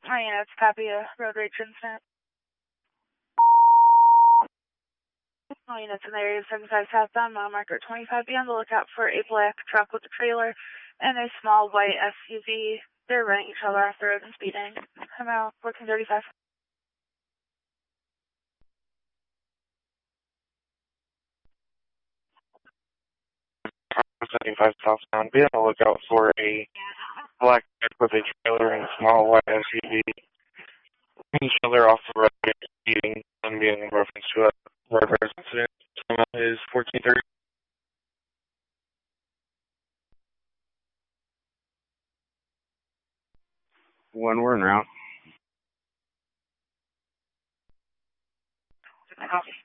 Hi, units, copy a road rage incident. All units in the area of 75 southbound, mile marker 25. Be on the lookout for a black truck with a trailer and a small white SUV. They're running each other off the road and speeding. I'm out, 1435. 75 southbound. Be on the lookout for a black truck with a trailer and a small white SUV. Each other off the road and speeding and being in reference to a road rage incident. Time is 1430. When we're en route. Copy.